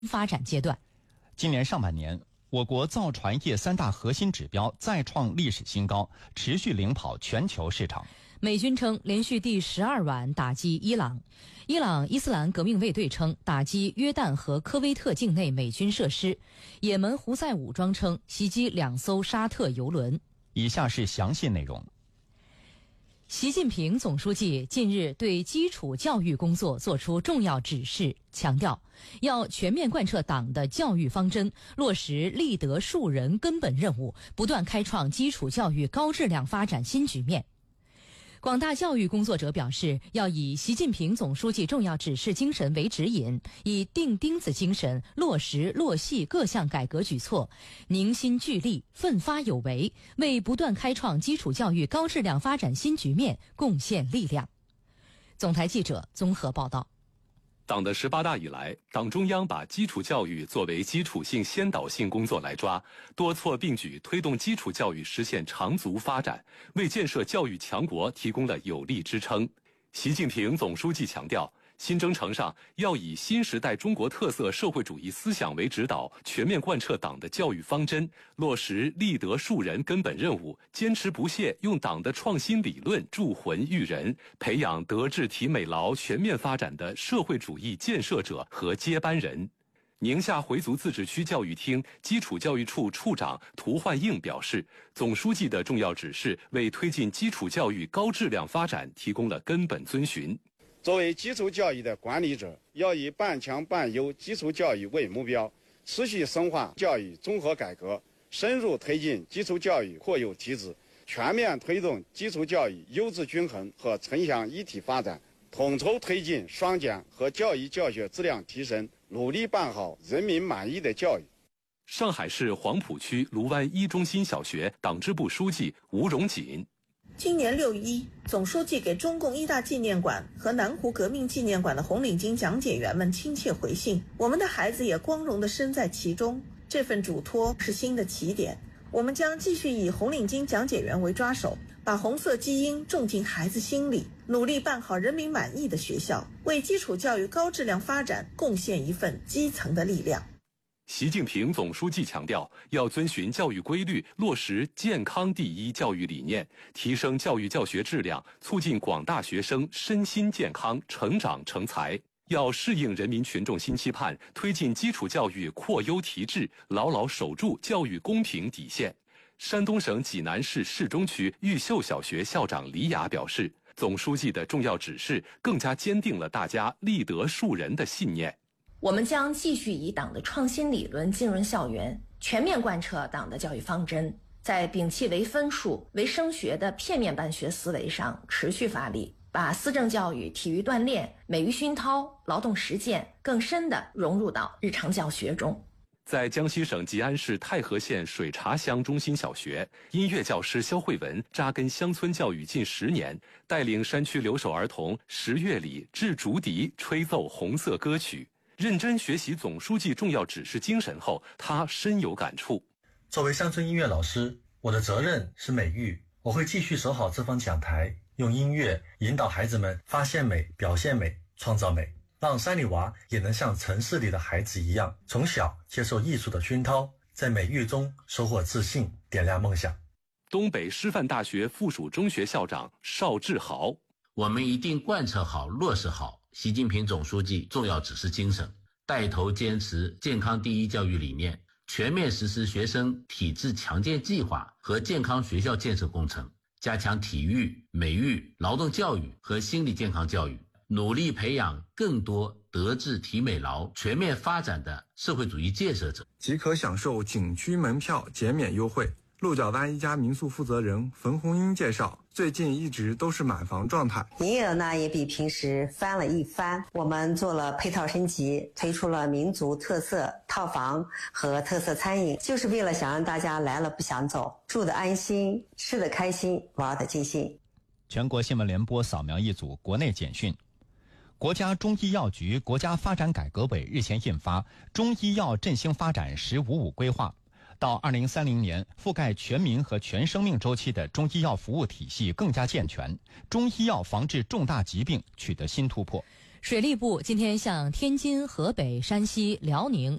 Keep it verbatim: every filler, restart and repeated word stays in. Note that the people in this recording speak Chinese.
发展阶段。 今年上半年，我国造船业三大核心指标再创历史新高，持续领跑全球市场。 美军称连续第十二晚打击伊朗，伊朗伊斯兰革命卫队称打击约旦和科威特境内美军设施，也门胡塞武装称袭击两艘沙特油轮。 以下是详细内容。 习近平总书记近日对基础教育工作作出重要指示，强调要全面贯彻党的教育方针，落实立德树人根本任务，不断开创基础教育高质量发展新局面。广大教育工作者表示，要以习近平总书记重要指示精神为指引，以钉钉子精神落实落细各项改革举措，凝心聚力，奋发有为，为不断开创基础教育高质量发展新局面贡献力量。总台记者综合报道。 党的十八大以来，党中央把基础教育作为基础性先导性工作来抓，多措并举推动基础教育实现长足发展，为建设教育强国提供了有力支撑。习近平总书记强调，新征程上要以新时代中国特色社会主义思想为指导，全面贯彻党的教育方针，落实立德树人根本任务，坚持不懈用党的创新理论铸魂育人，培养德智体美劳全面发展的社会主义建设者和接班人。宁夏回族自治区教育厅基础教育处处长涂焕映表示，总书记的重要指示为推进基础教育高质量发展提供了根本遵循。 作为基础教育的管理者，要以半强半优基础教育为目标，持续深化教育综合改革，深入推进基础教育国有体制，全面推动基础教育优质均衡和城乡一体发展，统筹推进双减和教育教学质量提升，努力办好人民满意的教育。 上海市黄浦区卢湾一中心小学党支部书记吴荣锦。 今年六一，总书记给中共一大纪念馆和南湖革命纪念馆的红领巾讲解员们亲切回信，我们的孩子也光荣地身在其中。这份嘱托是新的起点，我们将继续以红领巾讲解员为抓手，把红色基因种进孩子心里，努力办好人民满意的学校，为基础教育高质量发展贡献一份基层的力量。 习近平总书记强调，要遵循教育规律，落实健康第一教育理念，提升教育教学质量，促进广大学生身心健康、成长成才。要适应人民群众新期盼，推进基础教育扩优提质，牢牢守住教育公平底线。山东省济南市市中区玉秀小学校长李雅表示，总书记的重要指示更加坚定了大家立德树人的信念。 我们将继续以党的创新理论浸润校园，全面贯彻党的教育方针，在摒弃唯分数、唯升学的片面办学思维上持续发力，把思政教育、体育锻炼、美育熏陶、劳动实践更深地融入到日常教学中。 在江西省吉安市太和县水茶乡中心小学，音乐教师肖慧文扎根乡村教育近十年，带领山区留守儿童十月里掷竹笛、吹奏红色歌曲。认真学习总书记重要指示精神后，他深有感触。 作为乡村音乐老师，我的责任是美育，我会继续守好这方讲台，用音乐引导孩子们发现美、表现美、创造美，让山里娃也能像城市里的孩子一样，从小接受艺术的熏陶，在美育中收获自信，点亮梦想。 东北师范大学附属中学校长邵志豪， 我们一定贯彻好、落实好习近平总书记重要指示精神，带头坚持健康第一教育理念，全面实施学生体质强健计划和健康学校建设工程，加强体育、美育、劳动教育和心理健康教育，努力培养更多德智体美劳全面发展的社会主义建设者， 即可享受景区门票减免优惠。鹿角湾一家民宿负责人冯红英介绍，最近一直都是满房状态， 营业额呢也比平时翻了一番。我们做了配套升级，推出了民族特色套房和特色餐饮，就是为了想让大家来了不想走，住得安心，吃得开心，玩得尽兴。 全国新闻联播扫描一组国内简讯。国家中医药局、国家发展改革委日前印发《中医药振兴发展“十五五”规划》，到二零三零年，覆盖全民和全生命周期的中医药服务体系更加健全，中医药防治重大疾病取得新突破。 水利部今天向天津、河北、山西、辽宁、